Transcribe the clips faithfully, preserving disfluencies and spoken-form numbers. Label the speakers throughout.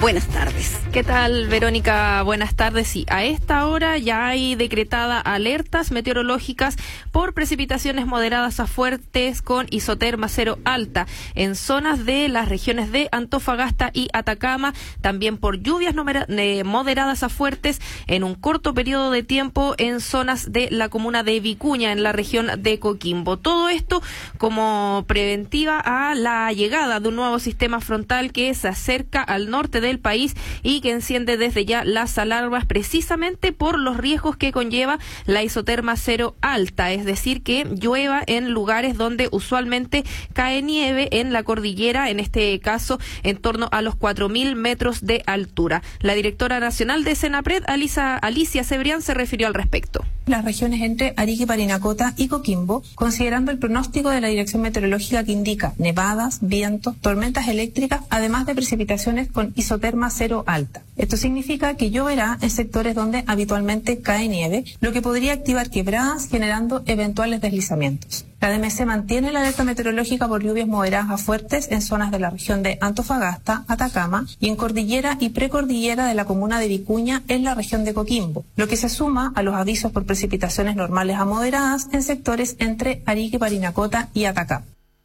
Speaker 1: Buenas tardes.
Speaker 2: ¿Qué tal, Verónica? Buenas tardes. Sí, a esta hora ya hay decretada alertas meteorológicas por precipitaciones moderadas a fuertes con isoterma cero alta en zonas de las regiones de Antofagasta y Atacama, también por lluvias moderadas a fuertes en un corto periodo de tiempo en zonas de la comuna de Vicuña, en la región de Coquimbo. Todo esto como preventiva a la llegada de un nuevo sistema frontal que se acerca al norte del país y que enciende desde ya las alarmas precisamente por los riesgos que conlleva la isoterma cero alta, es decir, que llueva en lugares donde usualmente cae nieve en la cordillera, en este caso en torno a los cuatro mil metros de altura. La directora nacional de Senapred, Alicia, Alicia Cebrián, se refirió al respecto.
Speaker 3: Las regiones entre Arica, Parinacota y Coquimbo, considerando el pronóstico de la Dirección Meteorológica que indica nevadas, vientos, tormentas eléctricas, además de precipitaciones con isoterma cero alta. Esto significa que lloverá en sectores donde habitualmente cae nieve, lo que podría activar quebradas generando eventuales deslizamientos. La D M C mantiene la alerta meteorológica por lluvias moderadas a fuertes en zonas de la región de Antofagasta, Atacama y en cordillera y precordillera de la comuna de Vicuña en la región de Coquimbo, lo que se suma a los avisos por precipitaciones normales a moderadas en sectores entre Arica, Parinacota y Atacama.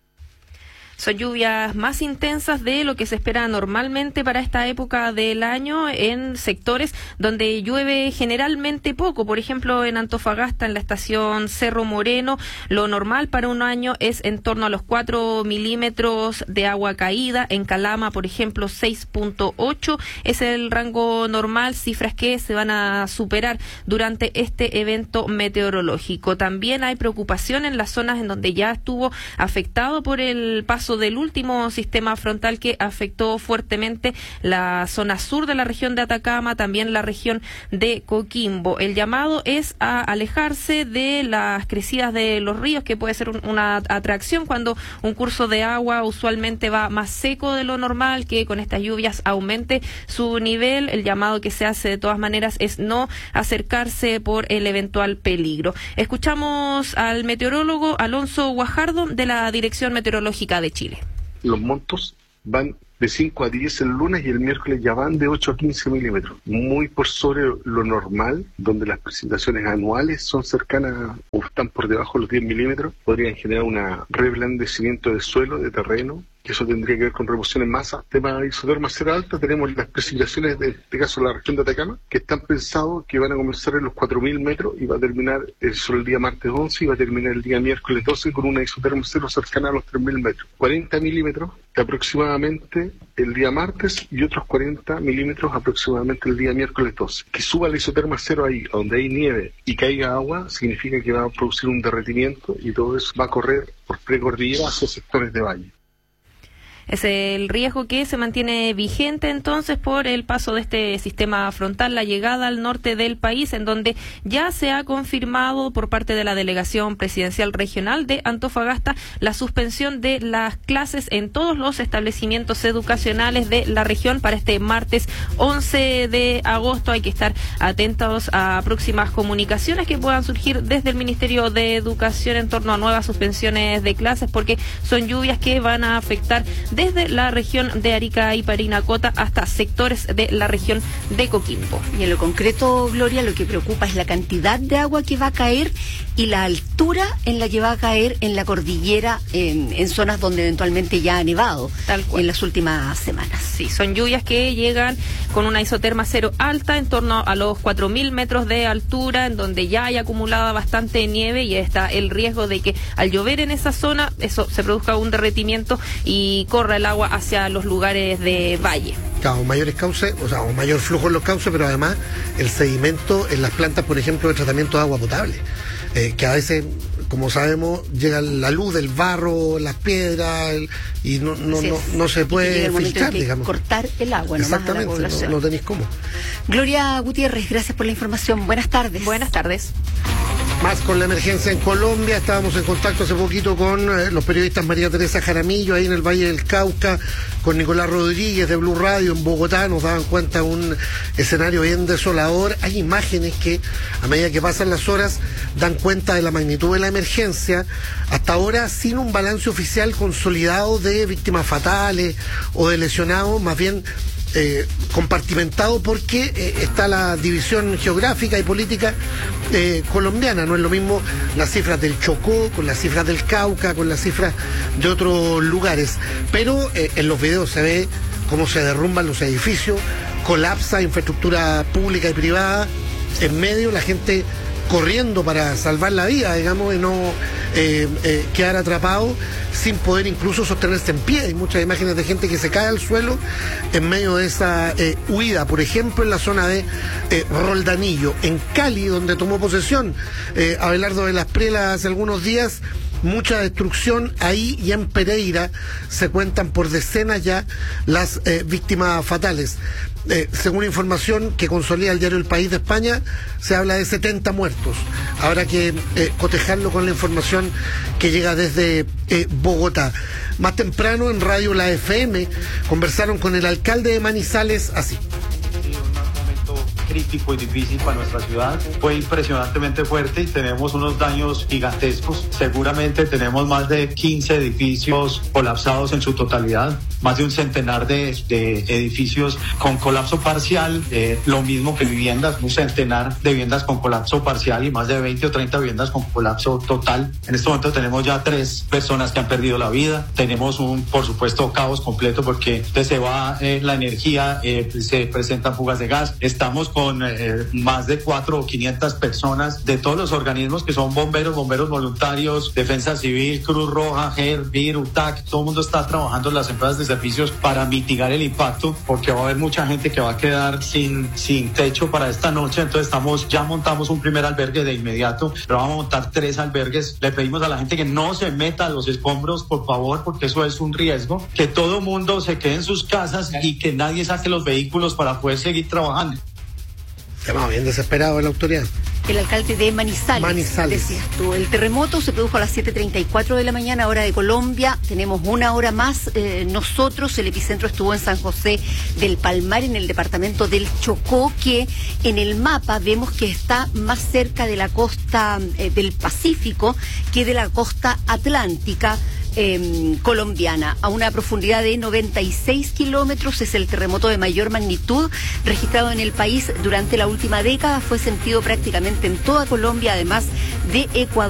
Speaker 2: Son lluvias más intensas de lo que se espera normalmente para esta época del año en sectores donde llueve generalmente poco. Por ejemplo, en Antofagasta, en la estación Cerro Moreno, lo normal para un año es en torno a los cuatro milímetros de agua caída. En Calama, por ejemplo, seis punto ocho es el rango normal, cifras que se van a superar durante este evento meteorológico. También hay preocupación en las zonas en donde ya estuvo afectado por el paso del último sistema frontal que afectó fuertemente la zona sur de la región de Atacama, también la región de Coquimbo. El llamado es a alejarse de las crecidas de los ríos, que puede ser un, una atracción cuando un curso de agua usualmente va más seco de lo normal, que con estas lluvias aumente su nivel. El llamado que se hace de todas maneras es no acercarse por el eventual peligro. Escuchamos al meteorólogo Alonso Guajardo de la Dirección Meteorológica de Chile.
Speaker 4: Los montos van de cinco a diez el lunes y el miércoles ya van de ocho a quince milímetros, muy por sobre lo normal, donde las precipitaciones anuales son cercanas o están por debajo de los diez milímetros, podrían generar un reblandecimiento del suelo, de terreno, que eso tendría que ver con remoción en masa. Tema de isoterma cero alta, tenemos las precipitaciones de este caso la región de Atacama, que están pensados que van a comenzar en los cuatro mil metros y va a terminar eso el día martes once y va a terminar el día miércoles doce con una isoterma cero cercana a los tres mil metros. cuarenta milímetros aproximadamente el día martes y otros cuarenta milímetros aproximadamente el día miércoles doce. Que suba la isoterma cero ahí, donde hay nieve y caiga agua, significa que va a producir un derretimiento y todo eso va a correr por precordillera hacia sectores de valle.
Speaker 2: Es el riesgo que se mantiene vigente entonces por el paso de este sistema frontal, la llegada al norte del país, en donde ya se ha confirmado por parte de la Delegación Presidencial Regional de Antofagasta la suspensión de las clases en todos los establecimientos educacionales de la región para este martes once de agosto. Hay que estar atentos a próximas comunicaciones que puedan surgir desde el Ministerio de Educación en torno a nuevas suspensiones de clases, porque son lluvias que van a afectar desde la región de Arica y Parinacota hasta sectores de la región de Coquimbo.
Speaker 1: Y en lo concreto, Gloria, lo que preocupa es la cantidad de agua que va a caer y la altura en la que va a caer en la cordillera, en, en zonas donde eventualmente ya ha nevado.
Speaker 2: Tal cual.
Speaker 1: En las últimas semanas.
Speaker 2: Sí, son lluvias que llegan con una isoterma cero alta en torno a los cuatro mil metros de altura, en donde ya hay acumulada bastante nieve y está el riesgo de que al llover en esa zona eso se produzca un derretimiento y corra el agua hacia los lugares de valle.
Speaker 5: Claro, mayores cauces, o sea, un mayor flujo en los cauces, pero además el sedimento en las plantas, por ejemplo, de tratamiento de agua potable, eh, que a veces, como sabemos, llega la luz del barro, las piedras, el, y no no, no no se puede filtrar, digamos.
Speaker 1: Cortar el agua, nomás a la población.
Speaker 5: No, no tenéis cómo.
Speaker 1: Gloria Gutiérrez, gracias por la información. Buenas tardes.
Speaker 2: Buenas tardes.
Speaker 5: Más con la emergencia en Colombia, estábamos en contacto hace poquito con eh, los periodistas María Teresa Jaramillo, ahí en el Valle del Cauca, con Nicolás Rodríguez de Blue Radio en Bogotá, nos daban cuenta de un escenario bien desolador. Hay imágenes que, a medida que pasan las horas, dan cuenta de la magnitud de la emergencia, hasta ahora sin un balance oficial consolidado de víctimas fatales o de lesionados, más bien eh, compartimentado porque eh, está la división geográfica y política eh, colombiana. No es lo mismo las cifras del Chocó con las cifras del Cauca, con las cifras de otros lugares. Pero eh, en los videos se ve cómo se derrumban los edificios, colapsa infraestructura pública y privada, en medio la gente corriendo para salvar la vida, digamos, y no eh, eh, quedar atrapado sin poder incluso sostenerse en pie. Hay muchas imágenes de gente que se cae al suelo en medio de esa eh, huida, por ejemplo, en la zona de eh, Roldanillo, en Cali, donde tomó posesión eh, Abelardo de las Prielas hace algunos días. Mucha destrucción ahí, y en Pereira se cuentan por decenas ya las eh, víctimas fatales. Eh, según información que consolida el diario El País de España, se habla de setenta muertos. Habrá que eh, cotejarlo con la información que llega desde eh, Bogotá. Más temprano en Radio La F M conversaron con el alcalde de Manizales así.
Speaker 6: Crítico y difícil para nuestra ciudad, fue impresionantemente fuerte y tenemos unos daños gigantescos. Seguramente tenemos más de quince edificios colapsados en su totalidad, más de un centenar de, de edificios con colapso parcial, eh, lo mismo que viviendas, un centenar de viviendas con colapso parcial y más de veinte o treinta viviendas con colapso total. En este momento tenemos ya tres personas que han perdido la vida, tenemos un, por supuesto, caos completo porque se va eh, la energía, eh, se presentan fugas de gas, estamos con eh, más de cuatro o quinientas personas de todos los organismos que son bomberos, bomberos voluntarios, Defensa Civil, Cruz Roja, G E R, B I R, U T A C, todo el mundo está trabajando en las empresas de servicios para mitigar el impacto, porque va a haber mucha gente que va a quedar sin, sin techo para esta noche. Entonces estamos, ya montamos un primer albergue de inmediato, pero vamos a montar tres albergues. Le pedimos a la gente que no se meta a los escombros, por favor, porque eso es un riesgo, que todo el mundo se quede en sus casas y que nadie saque los vehículos para poder seguir trabajando.
Speaker 5: Estamos bien desesperado en la autoridad.
Speaker 1: El alcalde de Manizales,
Speaker 5: Manizales.
Speaker 1: decías tú. El terremoto se produjo a las siete treinta y cuatro de la mañana, hora de Colombia. Tenemos una hora más. Eh, nosotros, el epicentro estuvo en San José del Palmar, en el departamento del Chocó, que en el mapa vemos que está más cerca de la costa eh, del Pacífico que de la costa atlántica. Eh, colombiana, a una profundidad de noventa y seis kilómetros. Es el terremoto de mayor magnitud registrado en el país durante la última década. Fue sentido prácticamente en toda Colombia, además de Ecuador.